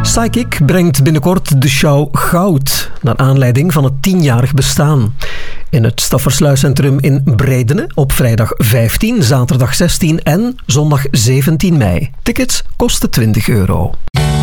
Psychic brengt binnenkort de show Goud, naar aanleiding van het 10-jarig bestaan. In het Staffersluiscentrum in Breidene op vrijdag 15, zaterdag 16 en zondag 17 mei. Tickets kosten €20.